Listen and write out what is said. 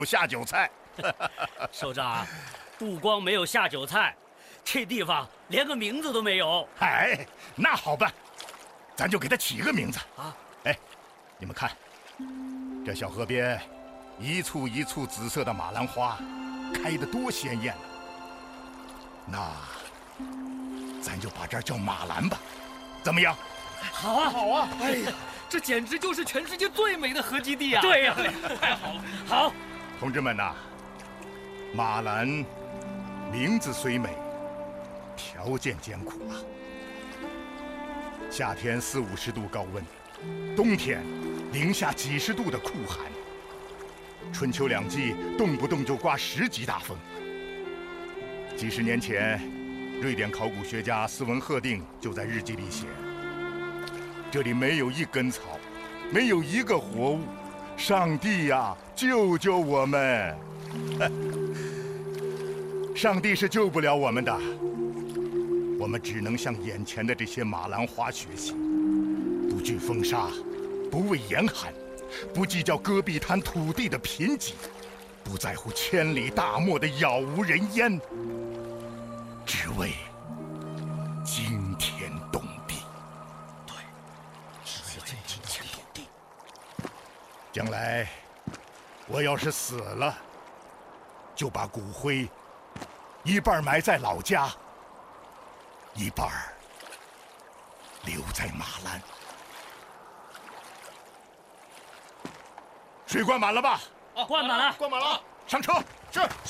下酒菜。 首长，不光没有下酒菜，这地方连个名字都没有。 哎，那好办，咱就给它起个名字啊！ 哎，你们看，这小河边，一簇一簇紫色的马兰花，开得多鲜艳啊！那咱就把这儿叫马兰吧，怎么样？ 好啊， 好啊！哎呀，这简直就是全世界最美的河基地啊！ 对呀， 太好了！ 好， 同志们呐，马兰名字虽美，条件艰苦啊。夏天40-50度高温，冬天零下几十度的酷寒，春秋两季动不动就刮10级大风。几十年前，瑞典考古学家斯文赫定就在日记里写：这里没有一根草，没有一个活物，上帝呀，救救我们！上帝是救不了我们的，我们只能向眼前的这些马兰花学习，不惧风沙，不畏严寒，不计较戈壁滩土地的贫瘠，不在乎千里大漠的杳无人烟，只为惊天动地。 对，只为惊天动地。 将来我要是死了，就把骨灰一半埋在老家，一半留在马兰。水灌满了吧？ 灌满了， 灌满了， 上车。 是。